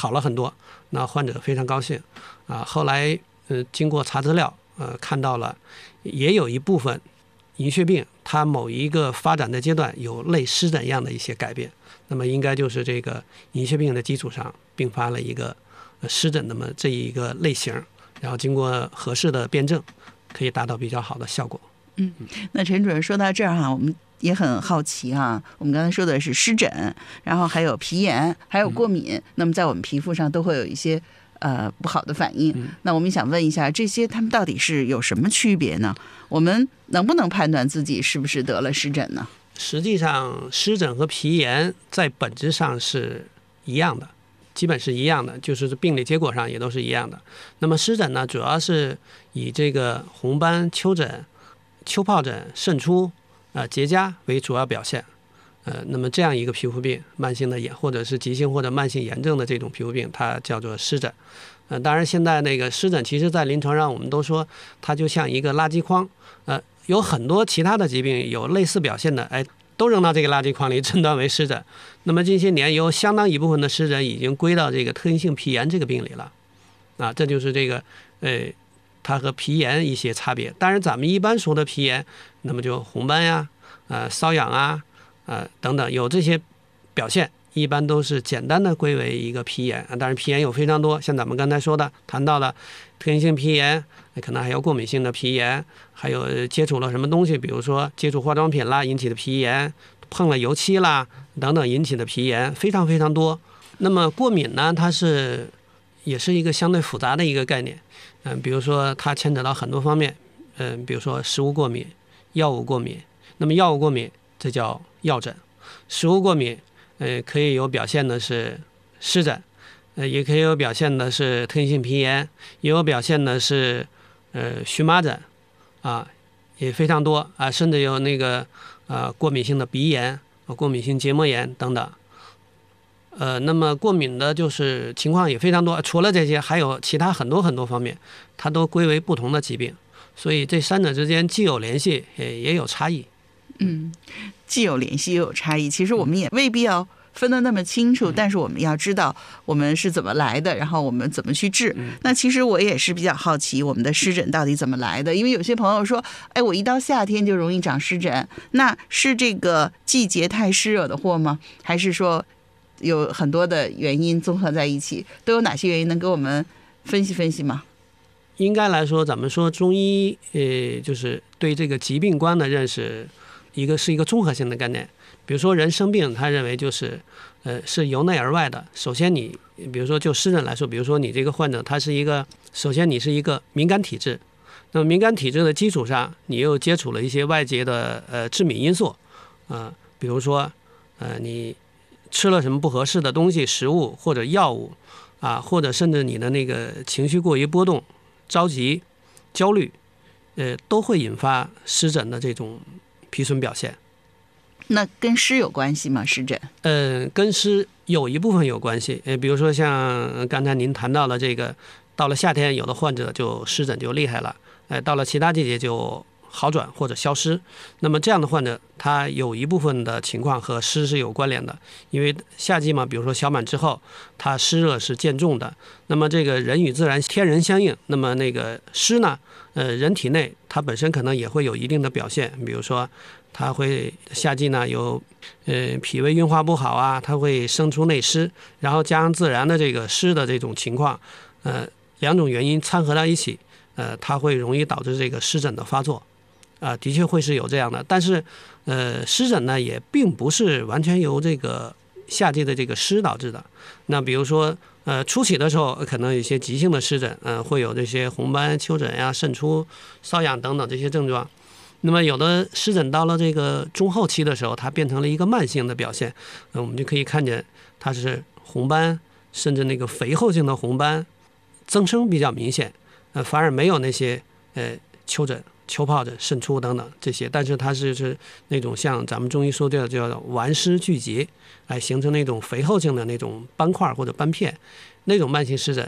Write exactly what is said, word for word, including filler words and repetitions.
好了很多，那患者非常高兴啊。后来呃经过查资料，呃看到了也有一部分银屑病它某一个发展的阶段有类湿疹样的一些改变，那么应该就是这个银屑病的基础上并发了一个湿疹那么这一个类型，然后经过合适的辩证可以达到比较好的效果。 嗯，那陈主任说到这儿哈，我们也很好奇哈。我们刚才说的是湿疹，然后还有皮炎，还有过敏，嗯、那么在我们皮肤上都会有一些呃不好的反应。嗯、那我们想问一下，这些它们到底是有什么区别呢？我们能不能判断自己是不是得了湿疹呢？ 实际上，湿疹和皮炎在本质上是一样的。基本是一样的，就是病理结果上也都是一样的。那么湿疹呢，主要是以这个红斑、丘疹、丘疱疹渗出、呃结痂为主要表现。呃，那么这样一个皮肤病，慢性的炎或者是急性或者慢性炎症的这种皮肤病，它叫做湿疹。呃，当然现在那个湿疹，其实在临床上我们都说它就像一个垃圾筐，呃，有很多其他的疾病有类似表现的，哎。都扔到这个垃圾筐里，诊断为湿疹。那么近些年有相当一部分的湿疹已经归到这个特异性皮炎这个病里了，啊，这就是这个呃，它和皮炎一些差别。当然，咱们一般说的皮炎，那么就红斑呀、呃瘙痒啊、呃等等，有这些表现，一般都是简单的归为一个皮炎。当然，皮炎有非常多，像咱们刚才说的谈到了特异性皮炎。可能还有过敏性的皮炎，还有接触了什么东西，比如说接触化妆品啦引起的皮炎，碰了油漆啦等等引起的皮炎，非常非常多。那么过敏呢，它是也是一个相对复杂的一个概念，嗯，比如说它牵扯到很多方面，嗯，比如说食物过敏、药物过敏。那么药物过敏这叫药疹，食物过敏，呃，可以有表现的是湿疹，呃，也可以有表现的是特异性皮炎，也有表现的是。呃，荨麻疹啊，也非常多啊，甚至有那个呃过敏性的鼻炎、过敏性结膜炎等等。呃，那么过敏的就是情况也非常多，除了这些，还有其他很多很多方面，它都归为不同的疾病，所以这三者之间既有联系，也也有差异。 嗯，既有联系，也有差异。其实我们也未必要分得那么清楚，但是我们要知道我们是怎么来的，然后我们怎么去治。那其实我也是比较好奇我们的湿疹到底怎么来的，因为有些朋友说，哎，我一到夏天就容易长湿疹，那是这个季节太湿惹的祸吗？还是说有很多的原因综合在一起？都有哪些原因能给我们分析分析吗？ 应该来说，咱们说中医，呃，就是对这个疾病观的认识，一个是一个综合性的概念。比如说人生病，他认为就是，呃，是由内而外的。首先你，比如说就湿疹来说，比如说你这个患者他是一个，首先你是一个敏感体质，那么敏感体质的基础上，你又接触了一些外界的呃致敏因素，啊、呃，比如说，呃，你吃了什么不合适的东西、食物或者药物，啊，或者甚至你的那个情绪过于波动、着急、焦虑，呃，都会引发湿疹的这种皮损表现。 那跟湿有关系吗？湿疹？ 呃，跟湿有一部分有关系。呃，比如说像刚才您谈到了这个，到了夏天，有的患者就湿疹就厉害了，呃，到了其他季节就好转或者消失。那么这样的患者，他有一部分的情况和湿是有关联的，因为夏季嘛，比如说小满之后，它湿热是渐重的。那么这个人与自然天人相应，那么那个湿呢，呃，人体内它本身可能也会有一定的表现，比如说。它会夏季呢有，呃脾胃运化不好啊，它会生出内湿，然后加上自然的这个湿的这种情况，呃两种原因掺合到一起，呃它会容易导致这个湿疹的发作，啊、呃、的确会是有这样的，但是呃湿疹呢也并不是完全由这个夏季的这个湿导致的，那比如说呃初期的时候可能有一些急性的湿疹，呃会有这些红斑、丘疹呀、渗出、瘙痒等等这些症状。那么有的湿疹到了这个中后期的时候，它变成了一个慢性的表现，呃、我们就可以看见它是红斑，甚至那个肥厚性的红斑增生比较明显，呃，反而没有那些呃丘疹、丘疱疹渗出等等这些，但是它是是那种像咱们中医说的叫顽湿聚结，哎，形成那种肥厚性的那种斑块或者斑片，那种慢性湿疹